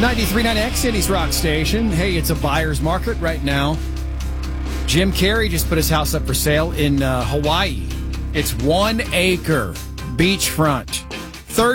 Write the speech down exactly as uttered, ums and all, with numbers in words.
ninety-three point nine X City's Rock Station. Hey, it's a buyer's market right now. Jim Carrey just put his house up for sale in uh, Hawaii. It's one acre beachfront.